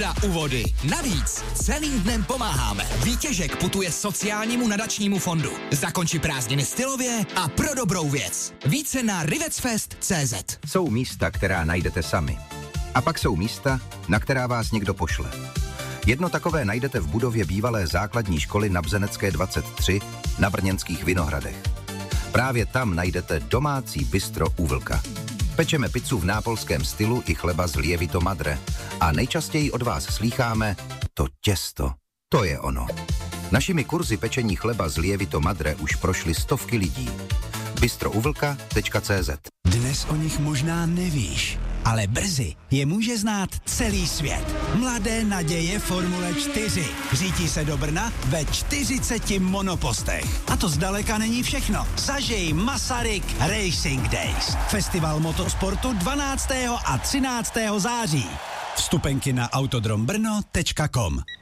u vody. Navíc celým dnem pomáháme. Výtěžek putuje sociálnímu nadačnímu fondu. Zakonči prázdniny stylově a pro dobrou věc. Více na rivetsfest.cz. Jsou místa, která najdete sami. A pak jsou místa, na která vás někdo pošle. Jedno takové najdete v budově bývalé základní školy na Bzenecké 23 na Brněnských Vinohradech. Právě tam najdete domácí bistro u Vlka. Pečeme pizzu v nápolském stylu i chleba z lievito madre. A nejčastěji od vás slýcháme to těsto. To je ono. Našimi kurzy pečení chleba z lievito madre už prošly stovky lidí. bistrouVlka.cz. Dnes o nich možná nevíš, ale brzy je může znát celý svět. Mladé naděje Formule 4. Řítí se do Brna ve 40 monopostech. A to zdaleka není všechno. Zažij Masaryk Racing Days. Festival motorsportu 12. a 13. září. Vstupenky na autodrombrno.com.